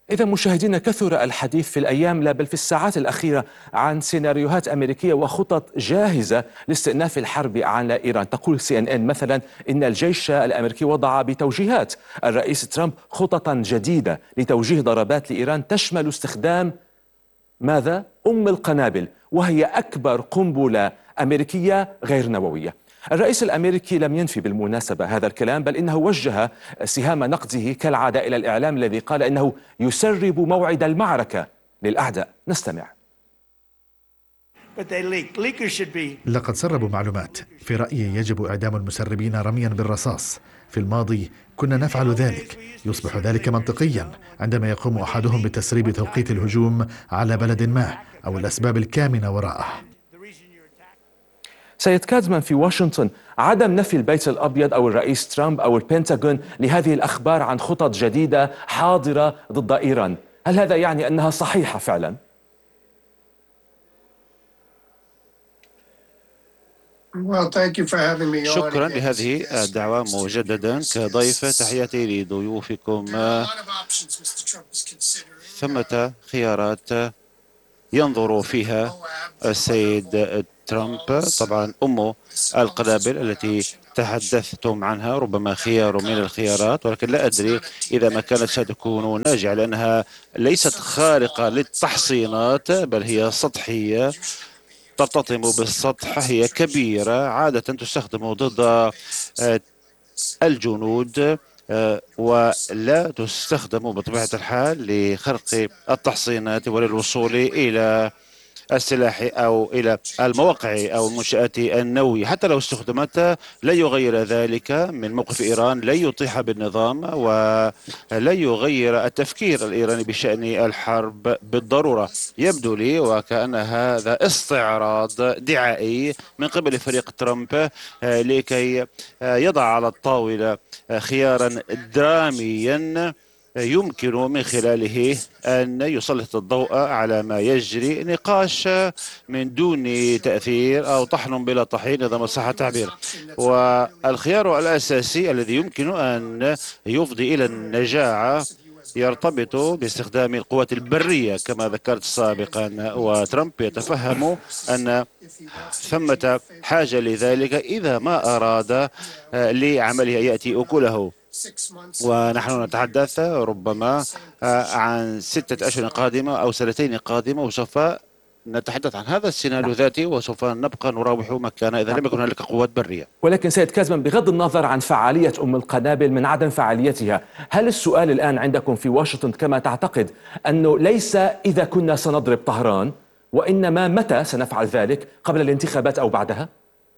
إذا مشاهدينا، كثر الحديث في الأيام لا بل في الساعات الأخيرة عن سيناريوهات أمريكية وخطط جاهزة لاستئناف الحرب على إيران. تقول CNN مثلا إن الجيش الأمريكي وضع بتوجيهات الرئيس ترامب خططا جديدة لتوجيه ضربات لإيران تشمل استخدام ماذا؟ القنابل، وهي أكبر قنبلة أمريكية غير نووية. الرئيس الأمريكي لم ينفي بالمناسبة هذا الكلام، بل إنه وجه سهام نقده كالعادة إلى الإعلام الذي قال إنه يسرب موعد المعركة للأعداء. نستمع. لقد سربوا معلومات. في رأيي يجب إعدام المسربين رميا بالرصاص. في الماضي كنا نفعل ذلك. يصبح ذلك منطقيا عندما يقوم أحدهم بتسريب توقيت الهجوم على بلد ما أو الأسباب الكامنة وراءه. سيد كازمان، في واشنطن عدم نفي البيت الأبيض أو الرئيس ترامب أو البنتاغون لهذه الأخبار عن خطط جديدة حاضرة ضد إيران، هل هذا يعني أنها صحيحة فعلا؟ شكرا لهذه الدعوة مجددا كضيف. تحياتي لضيوفكم. ثمة خيارات ينظر فيها السيد ترامب. طبعا القنابل التي تحدثتم عنها ربما خيار من الخيارات، ولكن لا أدري إذا ما كانت ستكون ناجعة، لأنها ليست خارقة للتحصينات بل هي سطحية ترتطم بالسطح. هي كبيرة، عادة تستخدم ضد الجنود ولا تستخدم بطبيعة الحال لخرق التحصينات وللوصول إلى السلاح أو إلى المواقع أو المنشآت النووية. حتى لو استخدمت لا يغير ذلك من موقف إيران، لا يطيح بالنظام ولا يغير التفكير الإيراني بشأن الحرب بالضرورة. يبدو لي وكأن هذا استعراض دعائي من قبل فريق ترامب لكي يضع على الطاولة خيارا دراميا يمكن من خلاله أن يسلط الضوء على ما يجري، نقاش من دون تأثير أو طحن بلا طحين إذا ما صح التعبير. والخيار الأساسي الذي يمكن أن يفضي إلى النجاعة يرتبط باستخدام القوات البرية كما ذكرت سابقا، وترامب يتفهم أن ثمة حاجة لذلك إذا ما أراد لعمله يأتي أكله. ونحن نتحدث ربما عن 6 أشهر قادمة أو 2 قادمة، وسوف نتحدث عن هذا السيناريو ذاته، وسوف نبقى نراوح مكانه إذا لم يكن هناك قوات برية. ولكن سيد كازمان، بغض النظر عن فعالية القنابل من عدم فعاليتها، هل السؤال الآن عندكم في واشنطن كما تعتقد أنه ليس إذا كنا سنضرب طهران، وإنما متى سنفعل ذلك، قبل الانتخابات أو بعدها؟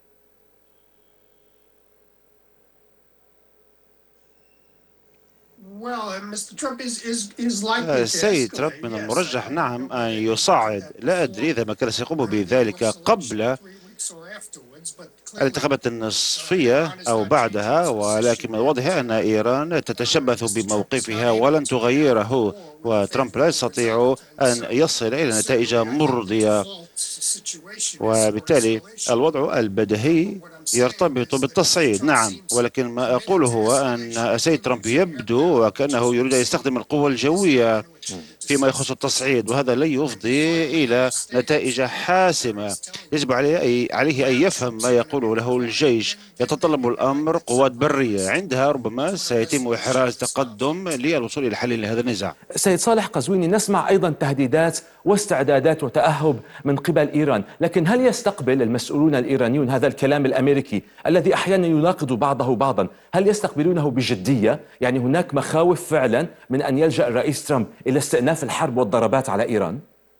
السيد ترامب من المرجح نعم أن يصعد. لا أدري إذا ما كان سيقوم بذلك قبل الانتخابات النصفية أو بعدها، ولكن من الواضح أن إيران تتشبث بموقفها ولن تغيره، وترامب لا يستطيع أن يصل إلى نتائج مرضية. وبالتالي الوضع البديهي يرتبط بالتصعيد. نعم، ولكن ما أقوله هو أن السيد ترامب يبدو وكأنه يريد أن يستخدم القوة الجوية فيما يخص التصعيد، وهذا لا يفضي إلى نتائج حاسمة. يجب عليه أن يفهم ما يقوله له الجيش. يتطلب الأمر قوات برية، عندها ربما سيتم إحراز تقدم للوصول إلى حل لهذا النزاع. سيد صالح قزويني، نسمع أيضا تهديدات واستعدادات وتأهب من قبل إيران، لكن هل يستقبل المسؤولون الإيرانيون هذا الكلام الأمريكي الذي أحيانا يناقض بعضه بعضا؟ هل يستقبلونه بجدية؟ يعني هناك مخاوف فعلا من أن يلجأ الرئيس ترامب إلى استئناف الحرب والضربات على إيران؟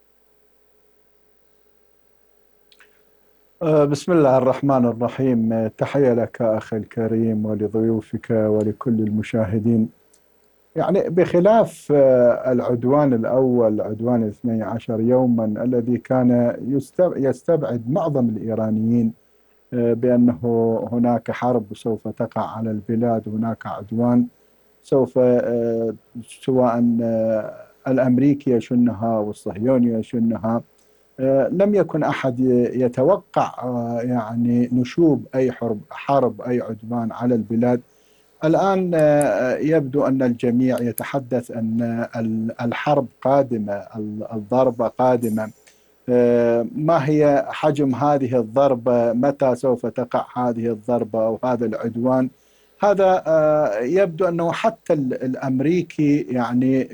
بسم الله الرحمن الرحيم. تحية لك أخي الكريم ولضيوفك ولكل المشاهدين. يعني بخلاف العدوان الأول، عدوان 12 يوما الذي كان يستبعد معظم الإيرانيين بأنه هناك حرب سوف تقع على البلاد، هناك عدوان سوف سواء الأمريكي يشنها والصهيوني يشنها، لم يكن أحد يتوقع يعني نشوب أي حرب أي عدوان على البلاد. الآن يبدو أن الجميع يتحدث أن الحرب قادمة، الضربة قادمة. ما هي حجم هذه الضربة؟ متى سوف تقع هذه الضربة أو هذا العدوان؟ هذا يبدو أنه حتى الأمريكي يعني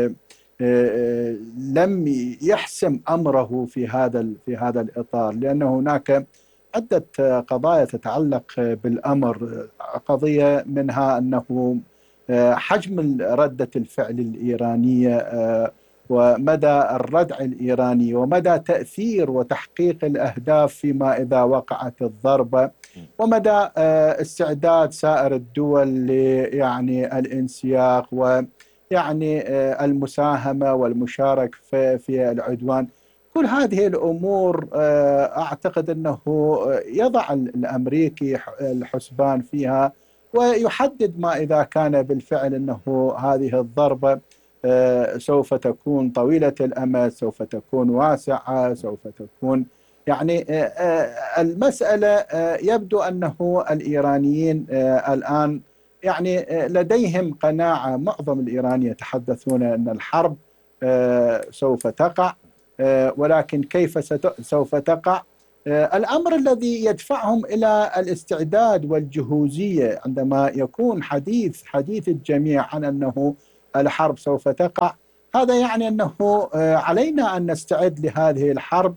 لم يحسم أمره في هذا الإطار، لأن هناك عدة قضايا تتعلق بالأمر. قضية منها أنه حجم ردة الفعل الإيرانية ومدى الردع الإيراني ومدى تأثير وتحقيق الأهداف فيما إذا وقعت الضربة، ومدى استعداد سائر الدول يعني الانسياق ويعني المساهمة والمشاركة في العدوان. كل هذه الأمور أعتقد أنه يضع الأمريكي الحسبان فيها ويحدد ما إذا كان بالفعل أنه هذه الضربة سوف تكون طويلة الأمد، سوف تكون واسعة، سوف تكون يعني المسألة يبدو أنه الإيرانيين الآن يعني لديهم قناعة. معظم الإيرانيين يتحدثون أن الحرب سوف تقع، ولكن كيف سوف تقع؟ الأمر الذي يدفعهم إلى الاستعداد والجهوزية عندما يكون حديث الجميع عن أنه الحرب سوف تقع، هذا يعني أنه علينا أن نستعد لهذه الحرب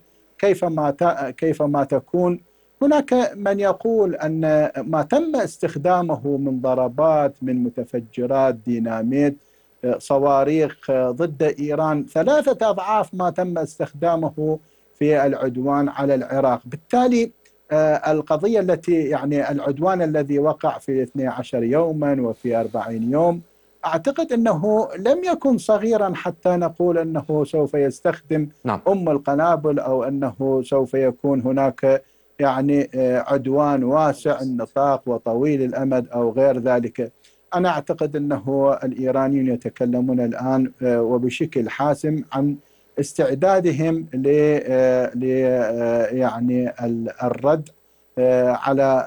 كيفما تكون. هناك من يقول أن ما تم استخدامه من ضربات، من متفجرات، ديناميت، صواريخ ضد إيران 3 أضعاف ما تم استخدامه في العدوان على العراق. بالتالي القضية التي يعني العدوان الذي وقع في 12 يوما وفي 40 يوم، أعتقد أنه لم يكن صغيرا حتى نقول أنه سوف يستخدم القنابل أو أنه سوف يكون هناك يعني عدوان واسع النطاق وطويل الأمد أو غير ذلك. أنا أعتقد أنه الإيرانيون يتكلمون الآن وبشكل حاسم عن استعدادهم يعني الرد على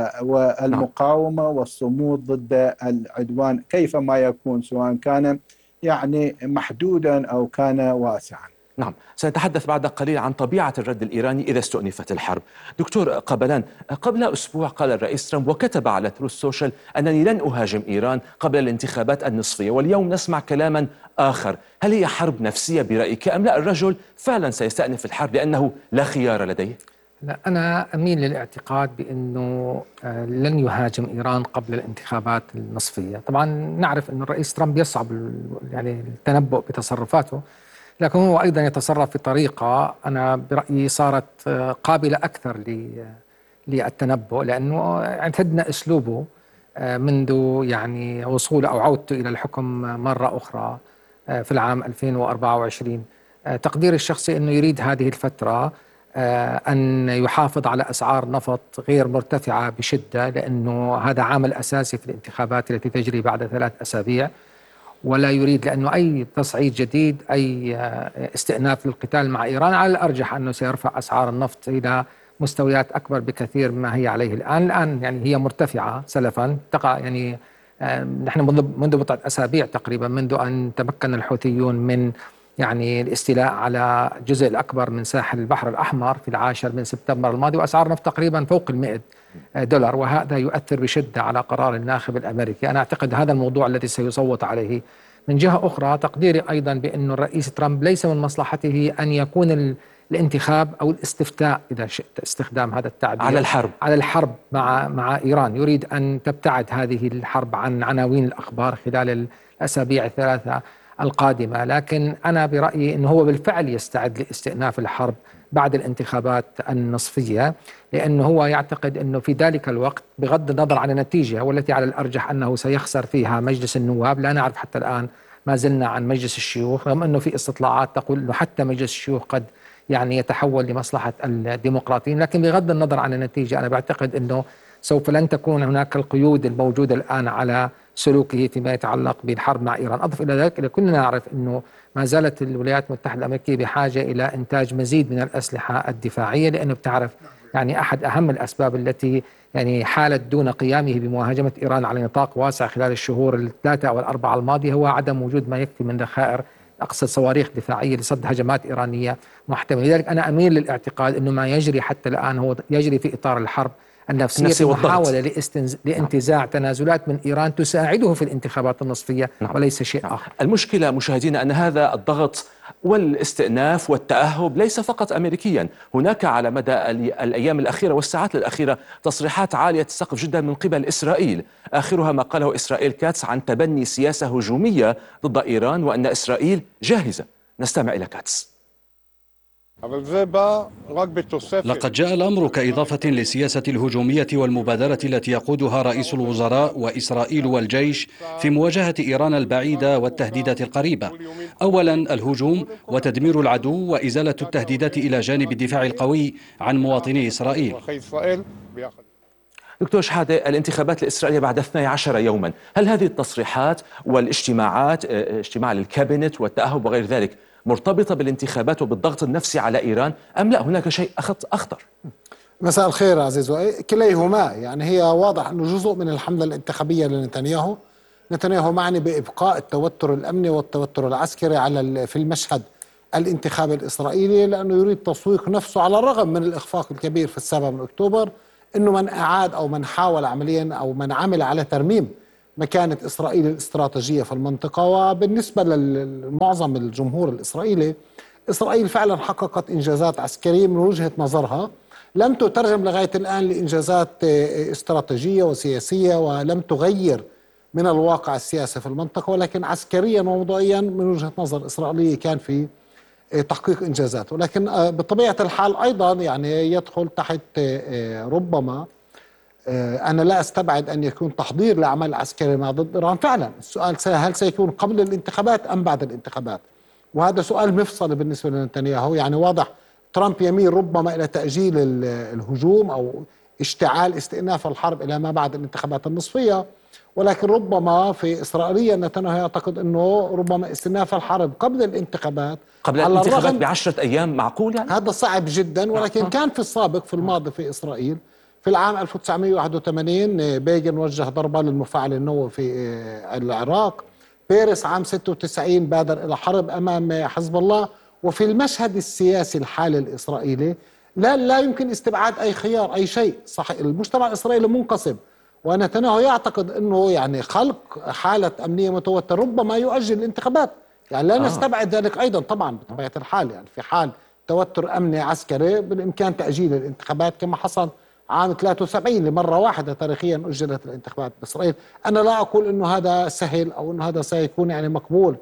والمقاومة والصمود ضد العدوان كيفما يكون، سواء كان يعني محدودا أو كان واسعا. نعم، سنتحدث بعد قليل عن طبيعة الرد الإيراني إذا استؤنفت الحرب. دكتور قبلان، قبل أسبوع قال الرئيس ترامب وكتب على تروث سوشيال أنني لن أهاجم إيران قبل الانتخابات النصفية، واليوم نسمع كلاما آخر. هل هي حرب نفسية برأيك أم لا الرجل فعلا سيستأنف الحرب لأنه لا خيار لديه؟ لا، أنا أميل للاعتقاد بأنه لن يهاجم إيران قبل الانتخابات النصفية. طبعا نعرف أن الرئيس ترامب يصعب يعني التنبؤ بتصرفاته، لكن هو أيضا يتصرف بطريقة أنا برأيي صارت قابلة أكثر للتنبؤ، لأنه اعتدنا أسلوبه منذ يعني وصوله أو عودته إلى الحكم مرة أخرى في العام 2024. تقديري الشخصي أنه يريد هذه الفترة أن يحافظ على أسعار نفط غير مرتفعة بشدة، لأنه هذا عامل أساسي في الانتخابات التي تجري بعد 3 أسابيع، ولا يريد لأنه أي تصعيد جديد، أي استئناف للقتال مع إيران على الأرجح أنه سيرفع أسعار النفط إلى مستويات أكبر بكثير مما هي عليه الآن يعني هي مرتفعة سلفا تقع يعني نحن منذ بضعة أسابيع تقريبا، منذ أن تمكن الحوثيون من يعني الاستيلاء على الجزء الأكبر من ساحل البحر الأحمر في 10 سبتمبر الماضي، وأسعار النفط تقريبا فوق $100، وهذا يؤثر بشدة على قرار الناخب الأمريكي. أنا أعتقد هذا الموضوع الذي سيصوت عليه. من جهة أخرى تقديري أيضا بأن الرئيس ترامب ليس من مصلحته أن يكون الانتخاب أو الاستفتاء إذا شئت استخدام هذا التعبير على الحرب مع إيران. يريد أن تبتعد هذه الحرب عن عناوين الأخبار خلال الأسابيع 3 القادمة، لكن أنا برأيي أنه هو بالفعل يستعد لاستئناف الحرب بعد الانتخابات النصفية، لأنه هو يعتقد أنه في ذلك الوقت بغض النظر عن النتيجة والتي على الأرجح أنه سيخسر فيها مجلس النواب، لا نعرف حتى الآن ما زلنا عن مجلس الشيوخ، رغم أنه في استطلاعات تقول أنه حتى مجلس الشيوخ قد يعني يتحول لمصلحة الديمقراطيين، لكن بغض النظر عن النتيجة أنا بعتقد أنه سوف لن تكون هناك القيود الموجودة الآن على سلوكه فيما يتعلق بالحرب مع إيران. أضف إلى ذلك إلى كلنا نعرف أنه ما زالت الولايات المتحدة الأمريكية بحاجة إلى إنتاج مزيد من الأسلحة الدفاعية، لأنه بتعرف يعني أحد أهم الأسباب التي يعني حالت دون قيامه بمهاجمة إيران على نطاق واسع خلال الشهور الثلاثة أو الأربعة الماضية هو عدم وجود ما يكفي من ذخائر، أقصد صواريخ دفاعية لصد هجمات إيرانية محتملة. لذلك أنا أميل للاعتقاد أنه ما يجري حتى الآن هو يجري في إطار الحرب النفسية في محاولة لانتزاع تنازلات من إيران تساعده في الانتخابات النصفية وليس شيء آخر. المشكلة مشاهدينا أن هذا الضغط والاستئناف والتأهب ليس فقط أمريكيا، هناك على مدى الأيام الأخيرة والساعات الأخيرة تصريحات عالية السقف جدا من قبل إسرائيل، آخرها ما قاله إسرائيل كاتس عن تبني سياسة هجومية ضد إيران وأن إسرائيل جاهزة. نستمع إلى كاتس. لقد جاء الأمر كإضافة للسياسة الهجومية والمبادرة التي يقودها رئيس الوزراء وإسرائيل والجيش في مواجهة إيران البعيدة والتهديدات القريبة. أولا الهجوم وتدمير العدو وإزالة التهديدات إلى جانب الدفاع القوي عن مواطني إسرائيل. دكتور شحادة، الانتخابات الإسرائيلية بعد 12 يوما، هل هذه التصريحات والاجتماعات، اجتماع للكابينت والتأهب وغير ذلك، مرتبطة بالانتخابات وبالضغط النفسي على إيران أم لا هناك شيء أخطر؟ مساء الخير عزيز وائل. كليهما، يعني هي واضح أنه جزء من الحملة الانتخابية لنتنياهو. نتنياهو معني بإبقاء التوتر الأمني والتوتر العسكري في المشهد الانتخابي الإسرائيلي، لأنه يريد تسويق نفسه على الرغم من الإخفاق الكبير في 7 أكتوبر، أنه من أعاد أو من حاول عمليا أو من عمل على ترميم مكانة إسرائيل الاستراتيجية في المنطقة. وبالنسبة لمعظم الجمهور الإسرائيلي، إسرائيل فعلا حققت إنجازات عسكرية من وجهة نظرها لم تترجم لغاية الآن لإنجازات استراتيجية وسياسية، ولم تغير من الواقع السياسي في المنطقة، ولكن عسكريا وموضوعيا من وجهة نظر إسرائيلية كان في تحقيق إنجازات. ولكن بطبيعة الحال أيضا يعني يدخل تحت ربما أنا لا أستبعد أن يكون تحضير لعمل عسكري ما ضد إيران فعلا. السؤال هل سيكون قبل الانتخابات أم بعد الانتخابات؟ وهذا سؤال مفصل بالنسبة لنتنياهو. يعني واضح ترامب يميل ربما إلى تأجيل الهجوم أو اشتعال استئناف الحرب إلى ما بعد الانتخابات النصفية، ولكن ربما في إسرائيليا نتنياهو يعتقد أنه ربما استئناف الحرب قبل الانتخابات. قبل الانتخابات ب10 أيام معقول يعني؟ هذا صعب جدا، ولكن كان في السابق في الماضي في إسرائيل في العام 1981 بيغن وجه ضربة للمفاعل النووي في العراق. بيرس عام 96 بادر إلى حرب أمام حزب الله. وفي المشهد السياسي الحالي الإسرائيلي لا يمكن استبعاد أي خيار أي شيء. صحيح المجتمع الإسرائيلي منقسم، ونتنياهو يعتقد أنه يعني خلق حالة أمنية متوترة ربما يؤجل الانتخابات. يعني لا نستبعد ذلك أيضا طبعا بطبيعة الحال. يعني في حال توتر أمني عسكري بالإمكان تأجيل الانتخابات كما حصل عام 73 لمرة واحدة تاريخيا أجلت الانتخابات بإسرائيل. أنا لا أقول أنه هذا سهل أو أنه هذا سيكون يعني مقبول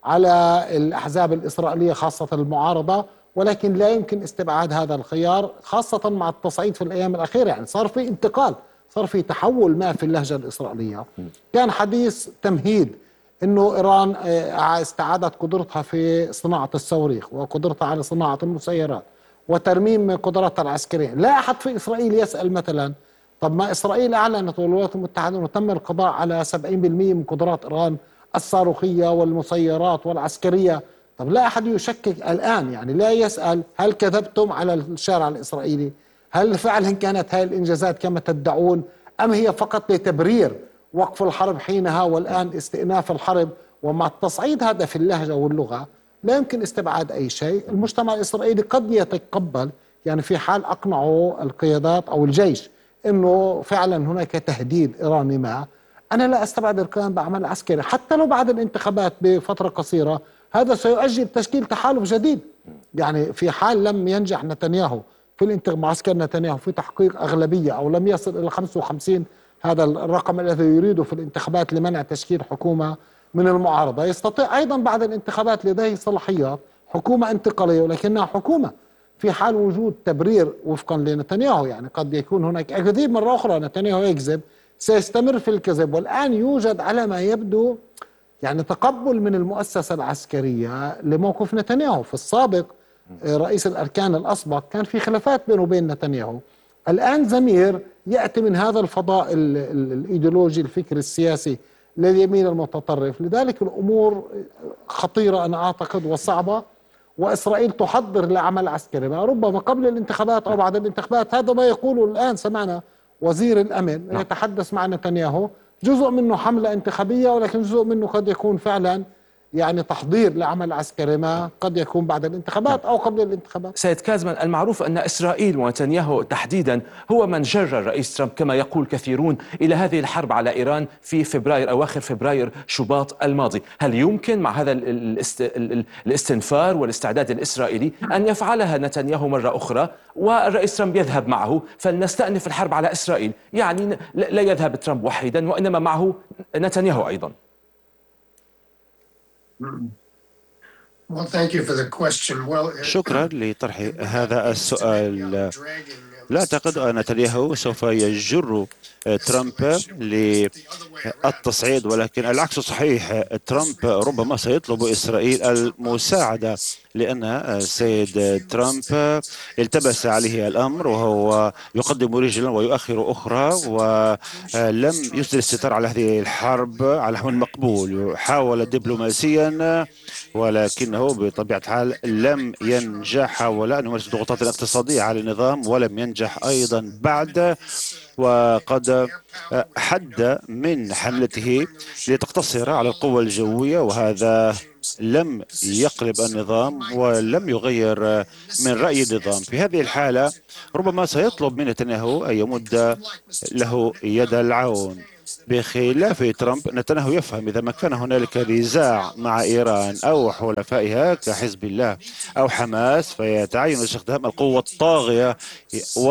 على الأحزاب الإسرائيلية خاصة المعارضة، ولكن لا يمكن استبعاد هذا الخيار خاصة مع التصعيد في الأيام الأخيرة. يعني صار في انتقال، صار في تحول ما في اللهجة الإسرائيلية. كان حديث تمهيد أنه إيران استعادت قدرتها في صناعة الصواريخ وقدرتها على صناعة المسيرات وترميم قدراتها العسكرية. لا أحد في إسرائيل يسأل مثلا طب ما إسرائيل أعلنت والولايات المتحدة أنه تم القضاء على 70% من قدرات إيران الصاروخية والمسيرات والعسكرية. طب لا أحد يشكك الآن، يعني لا يسأل هل كذبتم على الشارع الإسرائيلي؟ هل فعلا كانت هذه الإنجازات كما تدعون أم هي فقط لتبرير وقف الحرب حينها والآن استئناف الحرب؟ ومع التصعيد هذا في اللهجة واللغة لا يمكن استبعاد أي شيء. المجتمع الإسرائيلي قد يتقبل يعني في حال أقنعوا القيادات أو الجيش أنه فعلا هناك تهديد إيراني ما. أنا لا أستبعد القيام بعمل عسكري حتى لو بعد الانتخابات بفترة قصيرة. هذا سيؤجل تشكيل تحالف جديد. يعني في حال لم ينجح نتنياهو في معسكر نتنياهو في تحقيق أغلبية أو لم يصل إلى 55 هذا الرقم الذي يريده في الانتخابات لمنع تشكيل حكومة من المعارضة، يستطيع أيضا بعد الانتخابات لديه صلاحيات حكومة انتقالية، ولكنها حكومة في حال وجود تبرير وفقا لنتنياهو. يعني قد يكون هناك أكاذيب مرة أخرى، نتنياهو يكذب سيستمر في الكذب. والآن يوجد على ما يبدو يعني تقبل من المؤسسة العسكرية لموقف نتنياهو. في السابق رئيس الأركان الأسبق كان في خلافات بينه وبين نتنياهو. الآن زمير يأتي من هذا الفضاء الإيديولوجي الفكر السياسي لليمين المتطرف. لذلك الأمور خطيرة أنا أعتقد وصعبة، وإسرائيل تحضر لعمل عسكري ربما قبل الانتخابات أو بعد الانتخابات. هذا ما يقوله الآن، سمعنا وزير الأمن يتحدث مع نتنياهو، جزء منه حملة انتخابية ولكن جزء منه قد يكون فعلا يعني تحضير لعمل عسكري ما قد يكون بعد الانتخابات أو قبل الانتخابات. سيد كازمان، المعروف أن إسرائيل ونتنياهو تحديدا هو من جر الرئيس ترامب كما يقول كثيرون إلى هذه الحرب على إيران في فبراير أواخر فبراير شباط الماضي. هل يمكن مع هذا الاستنفار والاستعداد الإسرائيلي أن يفعلها نتنياهو مرة أخرى والرئيس ترامب يذهب معه فلنستأنف الحرب على إسرائيل؟ يعني لا يذهب ترامب وحيدا وإنما معه نتنياهو أيضا. شكرا لطرح هذا السؤال. لا أعتقد أن نتنياهو سوف يجر ترامب للتصعيد، ولكن العكس صحيح. ترامب ربما سيطلب إسرائيل المساعدة، لأن السيد ترامب التبس عليه الأمر وهو يقدم رجلا ويؤخر أخرى، ولم يسدل الستار على هذه الحرب على نحو مقبول. حاول دبلوماسيا ولكنه بطبيعة الحال لم ينجح. حاول أن يمارس الضغوطات الاقتصادية على النظام ولم ينجح أيضا بعد، وقد حد من حملته لتقتصر على القوى الجوية، وهذا لم يقلب النظام ولم يغير من رأي النظام. في هذه الحالة ربما سيطلب من نتنياهو أن يمد له يد العون. بخلاف ترامب، نتنياهو يفهم إذا ما كان هنالك نزاع مع إيران أو حلفائها كحزب الله أو حماس فيتعين استخدام القوة الطاغية